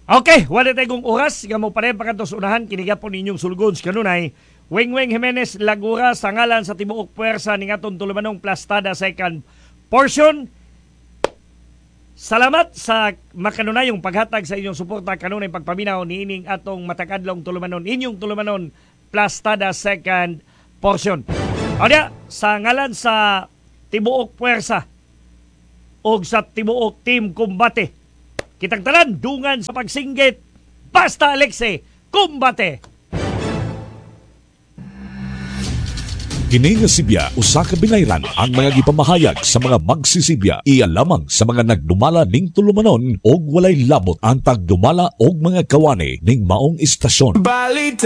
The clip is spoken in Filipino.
Okay, wala tayong oras. Nga mo pa rin pagkantos unahan, kinigapon ninyong sulgon kanunay. Weng Jimenez Lagura sa ngalan sa tibuok puwersa ni aton tulumanong plastada second portion. Salamat sa makanunayong paghatag sa inyong suporta kanunay pagpaminaw ni ining atong matakadlong tulumanon, inyong tulumanon plastada second portion. Onya, sa ngalan sa tibuok puwersa o sa tibuok team kumbate, kitang tanan dungan sa pagsinggit. Basta Alexe, kumbate! Kini nga Sibya, usa ka binayran ang mga gipamahayag sa mga magsisibya. Iya lamang sa mga nagdumala ning tulumanon og walay labot ang tagdumala og mga kawani ning maong istasyon. Balita